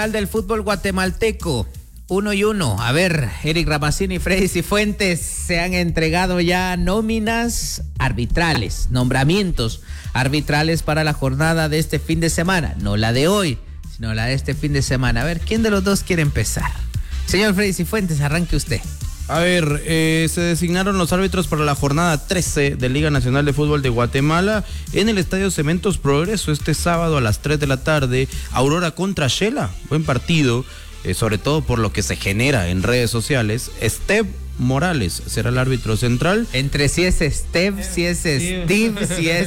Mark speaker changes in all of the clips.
Speaker 1: Del fútbol guatemalteco, 1-1. A ver, Eric Ramazzini, Freddy Cifuentes, se han entregado ya nóminas arbitrales, nombramientos arbitrales para la jornada de este fin de semana. No la de hoy, sino la de este fin de semana. A ver, ¿quién de los dos quiere empezar? Señor Freddy Cifuentes, arranque usted.
Speaker 2: A ver, se designaron los árbitros para la jornada 13 de Liga Nacional de Fútbol de Guatemala en el Estadio Cementos Progreso este sábado a las 3 de la tarde. Aurora contra Shela, buen partido, sobre todo por lo que se genera en redes sociales. Steve Morales será el árbitro central.
Speaker 1: Entre si es Steve, si es Steve, si es...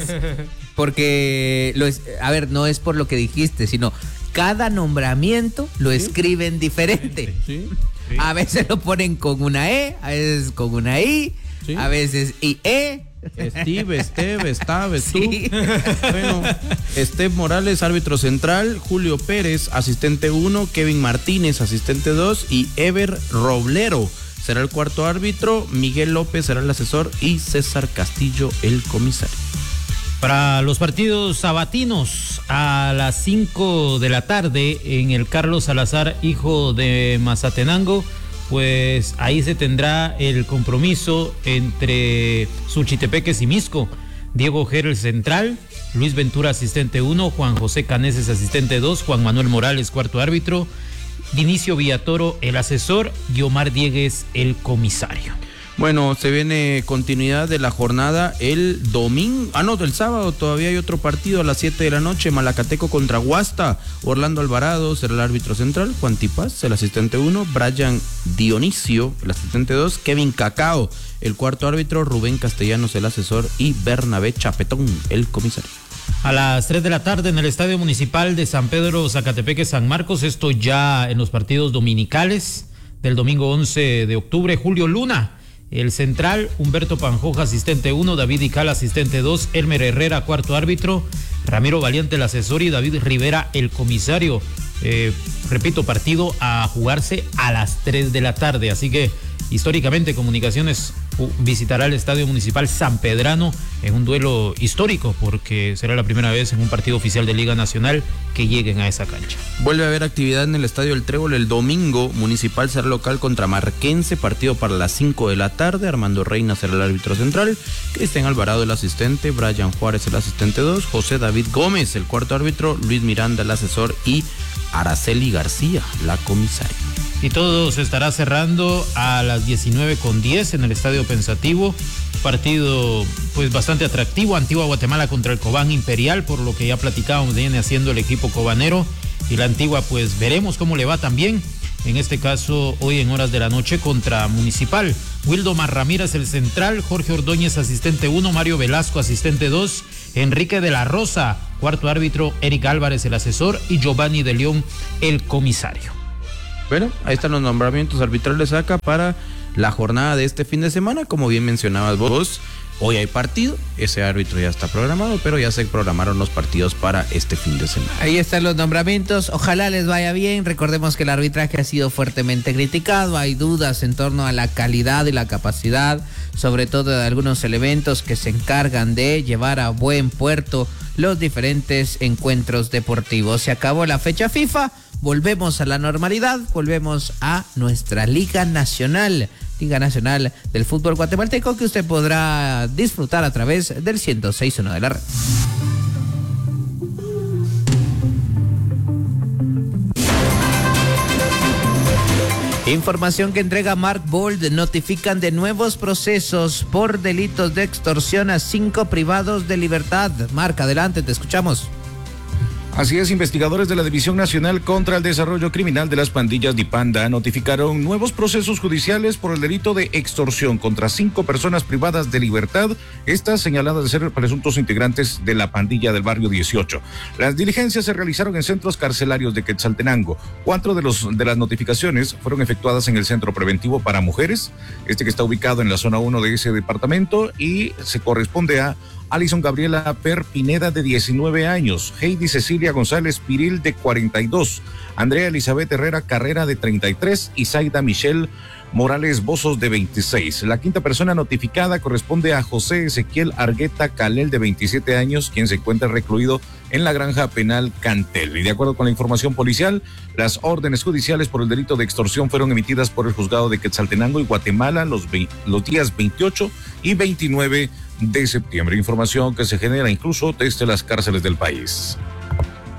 Speaker 1: Porque, a ver, no es por lo que dijiste, sino cada nombramiento lo escriben diferente. Sí. Sí. A veces lo ponen con una E, a veces con una I, sí. A veces IE.
Speaker 2: Steve, sí. Tú. Bueno, Steve Morales, árbitro central, Julio Pérez, asistente 1, Kevin Martínez, asistente 2 y Ever Roblero será el cuarto árbitro, Miguel López será el asesor y César Castillo el comisario.
Speaker 3: Para los partidos sabatinos a las 5 de la tarde en el Carlos Salazar, hijo de Mazatenango, pues ahí se tendrá el compromiso entre Suchitepeques y Misco. Diego Gerel central, Luis Ventura asistente 1, Juan José Caneses asistente 2, Juan Manuel Morales cuarto árbitro, Dinicio Villatoro el asesor y Omar Diegues el comisario.
Speaker 2: Bueno, se viene continuidad de la jornada el domingo, del sábado todavía hay otro partido a las 7 de la noche, Malacateco contra Huasta, Orlando Alvarado será el árbitro central, Juan Tipaz, el asistente 1, Brian Dionisio, el asistente 2, Kevin Cacao, el cuarto árbitro, Rubén Castellanos, el asesor y Bernabé Chapetón, el comisario.
Speaker 3: A las 3 de la tarde en el Estadio Municipal de San Pedro Zacatepeque San Marcos, esto ya en los partidos dominicales del domingo 11 de octubre, Julio Luna. El central, Humberto Panjoja, asistente 1, David Ical, asistente 2, Elmer Herrera, cuarto árbitro, Ramiro Valiente, el asesor y David Rivera, el comisario. Repito, partido a jugarse a las 3 de la tarde, así que históricamente Comunicaciones visitará el Estadio Municipal San Pedrano en un duelo histórico porque será la primera vez en un partido oficial de Liga Nacional que lleguen a esa cancha.
Speaker 2: Vuelve a haber actividad en el Estadio El Trébol el domingo. Municipal será local contra Marquense, partido para las 5 de la tarde. Armando Reina será el árbitro central, Cristian Alvarado el asistente, Brian Juárez el asistente 2, José David Gómez el cuarto árbitro, Luis Miranda el asesor y Araceli García la comisaria.
Speaker 3: Y todo se estará cerrando a las 19:10 en el Estadio Pensativo. Partido pues bastante atractivo, Antigua Guatemala contra el Cobán Imperial, por lo que ya platicábamos, viene haciendo el equipo cobanero. Y la Antigua pues veremos cómo le va también. En este caso, hoy en horas de la noche contra Municipal. Wildomar Ramírez el central, Jorge Ordóñez asistente 1, Mario Velasco asistente 2, Enrique de la Rosa, cuarto árbitro, Eric Álvarez el asesor y Giovanni de León el comisario.
Speaker 2: Bueno, ahí están los nombramientos arbitrales acá para la jornada de este fin de semana. Como bien mencionabas vos, hoy hay partido, ese árbitro ya está programado, pero ya se programaron los partidos para este fin de semana.
Speaker 1: Ahí están los nombramientos, ojalá les vaya bien. Recordemos que el arbitraje ha sido fuertemente criticado, hay dudas en torno a la calidad y la capacidad, sobre todo de algunos elementos que se encargan de llevar a buen puerto los diferentes encuentros deportivos. Se acabó la fecha FIFA, volvemos a la normalidad, volvemos a nuestra Liga Nacional del Fútbol Guatemalteco, que usted podrá disfrutar a través del 106.1 de la red. Información que entrega Mark Bold. Notifican de nuevos procesos por delitos de extorsión a 5 privados de libertad. Mark, adelante, te escuchamos.
Speaker 4: Así es, investigadores de la División Nacional contra el Desarrollo Criminal de las Pandillas DIPANDA notificaron nuevos procesos judiciales por el delito de extorsión contra 5 personas privadas de libertad, estas señaladas de ser presuntos integrantes de la pandilla del barrio 18. Las diligencias se realizaron en centros carcelarios de Quetzaltenango. 4 de las notificaciones fueron efectuadas en el Centro Preventivo para Mujeres, que está ubicado en la zona 1 de ese departamento y se corresponde a Alison Gabriela Per Pineda, de 19 años, Heidi Cecilia González Piril, de 42, Andrea Elizabeth Herrera Carrera, de 33, y Zaida Michelle Morales Bozos, de 26. La quinta persona notificada corresponde a José Ezequiel Argueta Calel, de 27 años, quien se encuentra recluido en la granja penal Cantel. Y de acuerdo con la información policial, las órdenes judiciales por el delito de extorsión fueron emitidas por el juzgado de Quetzaltenango y Guatemala los días 28 y 29 de septiembre. Información que se genera incluso desde las cárceles del país.